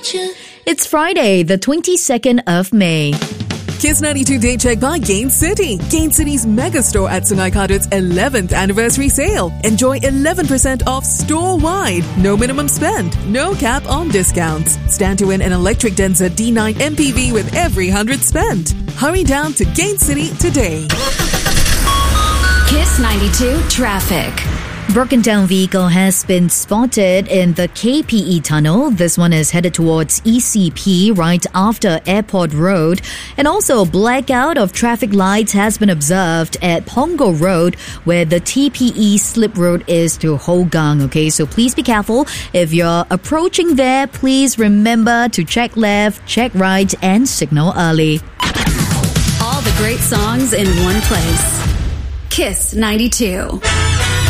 It's Friday, the 22nd of May. Kiss 92 Day Check by Gain City. Gain City's mega store at Sungai Kadut's 11th anniversary sale. Enjoy 11% off store-wide. No minimum spend. No cap on discounts. Stand to win an electric Denza D9 MPV with every 100 spent. Hurry down to Gain City today. Kiss 92 Traffic. Broken down vehicle has been spotted in the KPE tunnel. This one is headed towards ECP right after Airport Road. And also blackout of traffic lights has been observed at Pongo Road where the TPE slip road is to Hougang. Okay, so please be careful. If you're approaching there, please remember to check left, check right and signal early. All the great songs in one place. Kiss 92.